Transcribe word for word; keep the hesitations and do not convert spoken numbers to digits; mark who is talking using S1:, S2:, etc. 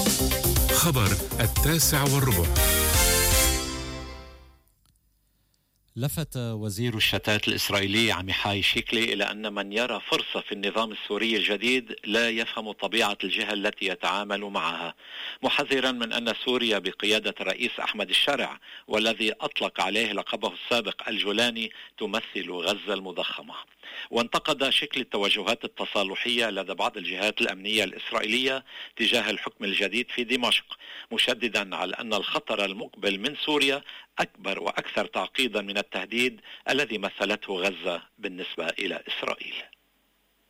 S1: خبر التاسع والربع.
S2: لفت وزير الشتات الإسرائيلي عميحاي شيكلي إلى أن من يرى فرصة في النظام السوري الجديد لا يفهم طبيعة الجهة التي يتعامل معها، محذرا من أن سوريا بقيادة الرئيس أحمد الشرع والذي أطلق عليه لقبه السابق الجولاني تمثل غزة المضخمة. وانتقد شكل التوجهات التصالحية لدى بعض الجهات الأمنية الإسرائيلية تجاه الحكم الجديد في دمشق، مشددا على أن الخطر المقبل من سوريا أكبر وأكثر تعقيدا من التهديد الذي مثلته غزة بالنسبة إلى إسرائيل.